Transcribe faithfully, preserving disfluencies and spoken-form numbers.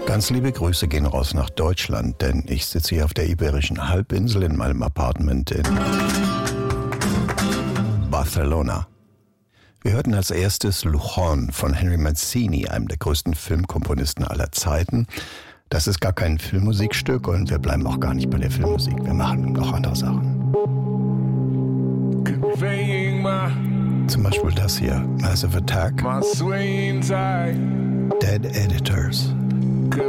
Ganz liebe Grüße gehen raus nach Deutschland, denn ich sitze hier auf der Iberischen Halbinsel in meinem Apartment in Barcelona. Wir hörten als erstes Luchon von Henry Mancini, einem der größten Filmkomponisten aller Zeiten. Das ist gar kein Filmmusikstück und wir bleiben auch gar nicht bei der Filmmusik. Wir machen noch andere Sachen. Zum Beispiel das hier, Massive Attack, Dead Editors.